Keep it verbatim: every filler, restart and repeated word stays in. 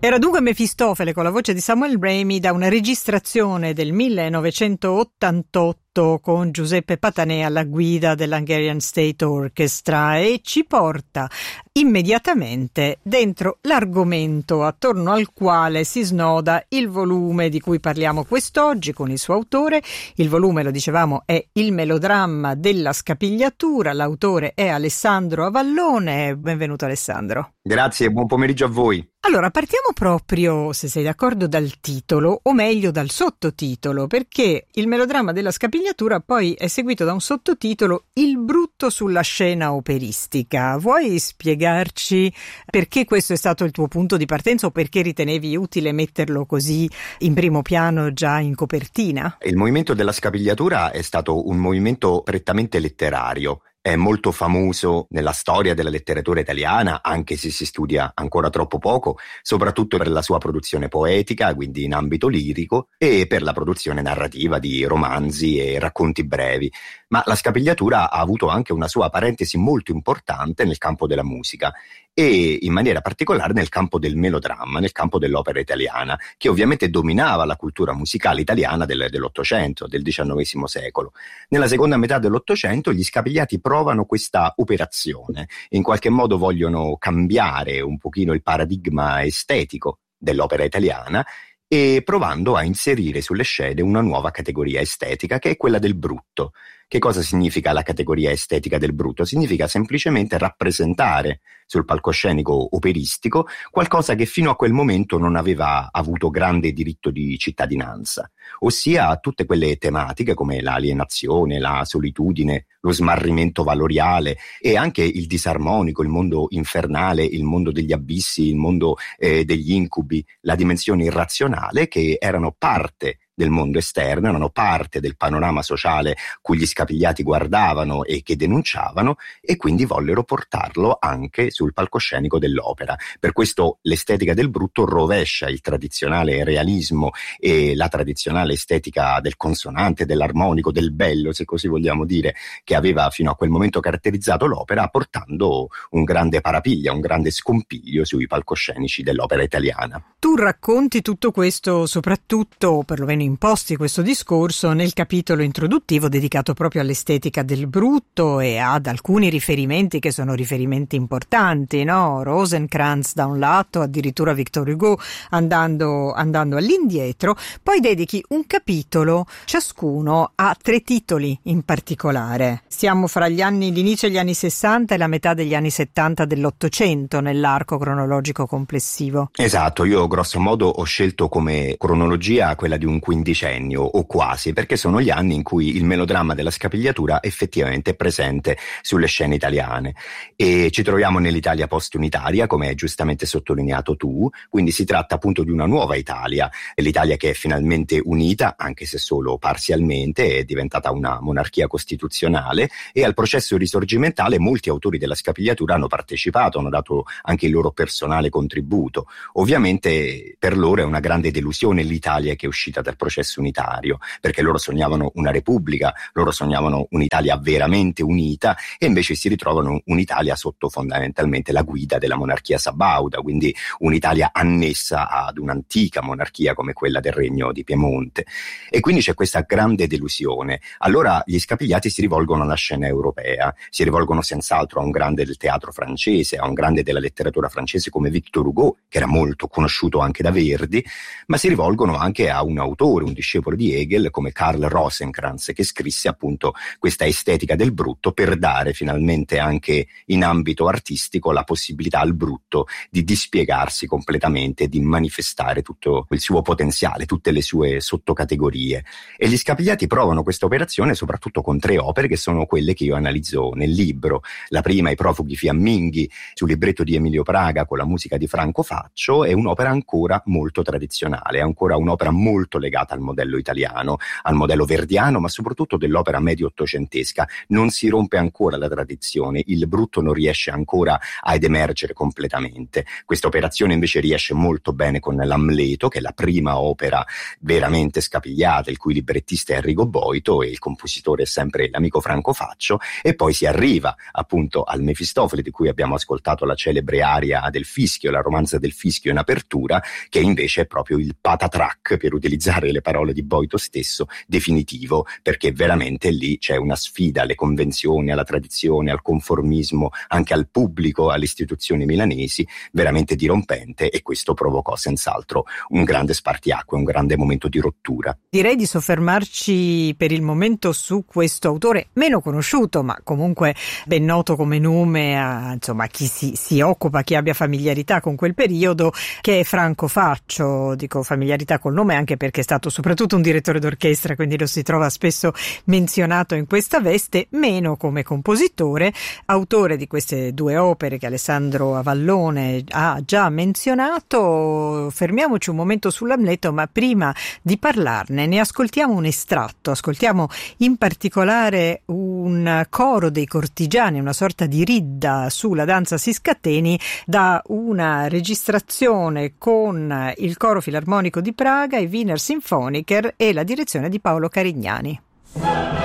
Era dunque Mefistofele con la voce di Samuel Ramey da una registrazione del millenovecentottantotto con Giuseppe Patanè alla guida dell'Hungarian State Orchestra, e ci porta immediatamente dentro l'argomento attorno al quale si snoda il volume di cui parliamo quest'oggi con il suo autore. Il volume, lo dicevamo, è Il melodramma della scapigliatura. L'autore è Alessandro Avallone. Benvenuto Alessandro. Grazie, buon pomeriggio a voi. Allora, partiamo proprio, se sei d'accordo, dal titolo, o meglio dal sottotitolo, perché il melodramma della scapigliatura poi è seguito da un sottotitolo, Il brutto sulla scena operistica. Vuoi spiegarci perché questo è stato il tuo punto di partenza o perché ritenevi utile metterlo così in primo piano già in copertina? Il movimento della scapigliatura è stato un movimento prettamente letterario. È molto famoso nella storia della letteratura italiana, anche se si studia ancora troppo poco, soprattutto per la sua produzione poetica, quindi in ambito lirico, e per la produzione narrativa di romanzi e racconti brevi. Ma la scapigliatura ha avuto anche una sua parentesi molto importante nel campo della musica e in maniera particolare nel campo del melodramma, nel campo dell'opera italiana, che ovviamente dominava la cultura musicale italiana del, dell'Ottocento, del diciannovesimo secolo. Nella seconda metà dell'Ottocento gli scapigliati provano questa operazione, in qualche modo vogliono cambiare un pochino il paradigma estetico dell'opera italiana e provando a inserire sulle scene una nuova categoria estetica che è quella del brutto. Che cosa significa la categoria estetica del brutto? Significa semplicemente rappresentare sul palcoscenico operistico qualcosa che fino a quel momento non aveva avuto grande diritto di cittadinanza, ossia tutte quelle tematiche come l'alienazione, la solitudine, lo smarrimento valoriale e anche il disarmonico, il mondo infernale, il mondo degli abissi, il mondo eh, degli incubi, la dimensione irrazionale, che erano parte del mondo esterno, erano parte del panorama sociale cui gli scapigliati guardavano e che denunciavano, e quindi vollero portarlo anche sul palcoscenico dell'opera. Per questo l'estetica del brutto rovescia il tradizionale realismo e la tradizionale estetica del consonante, dell'armonico, del bello, se così vogliamo dire, che aveva fino a quel momento caratterizzato l'opera, portando un grande parapiglia, un grande scompiglio sui palcoscenici dell'opera italiana. Tu racconti tutto questo, soprattutto, perlomeno imposti questo discorso, nel capitolo introduttivo dedicato proprio all'estetica del brutto e ad alcuni riferimenti che sono riferimenti importanti, no? Rosencrantz da un lato, addirittura Victor Hugo andando, andando all'indietro. Poi dedichi un capitolo ciascuno a tre titoli in particolare. Siamo fra gli anni, l'inizio degli anni sessanta e la metà degli anni settanta dell'Ottocento nell'arco cronologico complessivo. Esatto, io grosso modo ho scelto come cronologia quella di un quindicennio o quasi, perché sono gli anni in cui il melodramma della scapigliatura effettivamente è presente sulle scene italiane, e ci troviamo nell'Italia post-unitaria, come hai giustamente sottolineato tu. Quindi si tratta appunto di una nuova Italia, l'Italia che è finalmente unita, anche se solo parzialmente, è diventata una monarchia costituzionale, e al processo risorgimentale molti autori della scapigliatura hanno partecipato, hanno dato anche il loro personale contributo. Ovviamente per loro è una grande delusione l'Italia che è uscita dal processo unitario, perché loro sognavano una repubblica, loro sognavano un'Italia veramente unita, e invece si ritrovano un'Italia sotto fondamentalmente la guida della monarchia sabauda, quindi un'Italia annessa ad un'antica monarchia come quella del Regno di Piemonte, e quindi c'è questa grande delusione. Allora gli scapigliati si rivolgono alla scena europea, si rivolgono senz'altro a un grande del teatro francese, a un grande della letteratura francese come Victor Hugo, che era molto conosciuto anche da Verdi, ma si rivolgono anche a un autore, un discepolo di Hegel come Karl Rosenkranz, che scrisse appunto questa estetica del brutto per dare finalmente anche in ambito artistico la possibilità al brutto di dispiegarsi completamente, di manifestare tutto il suo potenziale, tutte le sue sottocategorie. E gli scapigliati provano questa operazione soprattutto con tre opere che sono quelle che io analizzo nel libro. La prima, I profughi fiamminghi, sul libretto di Emilio Praga con la musica di Franco Faccio, è un'opera ancora molto tradizionale, è ancora un'opera molto legata ispirata al modello italiano, al modello verdiano, ma soprattutto dell'opera medio-ottocentesca. Non si rompe ancora la tradizione, il brutto non riesce ancora ad emergere completamente. Questa operazione invece riesce molto bene con l'Amleto, che è la prima opera veramente scapigliata, il cui librettista è Enrico Boito e il compositore è sempre l'amico Franco Faccio, e poi si arriva appunto al Mefistofele, di cui abbiamo ascoltato la celebre aria del Fischio, la romanza del Fischio in apertura, che invece è proprio il patatrack, per utilizzare le parole di Boito stesso, definitivo, perché veramente lì c'è una sfida alle convenzioni, alla tradizione, al conformismo, anche al pubblico, alle istituzioni milanesi, veramente dirompente, e questo provocò senz'altro un grande spartiacque, un grande momento di rottura. Direi di soffermarci per il momento su questo autore meno conosciuto, ma comunque ben noto come nome a, insomma, chi si, si occupa, chi abbia familiarità con quel periodo, che è Franco Faccio. Dico familiarità col nome anche perché è stato soprattutto un direttore d'orchestra, quindi lo si trova spesso menzionato in questa veste, meno come compositore, autore di queste due opere che Alessandro Avallone ha già menzionato. Fermiamoci un momento sull'Amleto, ma prima di parlarne ne ascoltiamo un estratto. Ascoltiamo in particolare un coro dei cortigiani, una sorta di ridda sulla danza si scateni, da una registrazione con il Coro Filarmonico di Praga, i Wiener Symphoniker e la direzione di Paolo Carignani.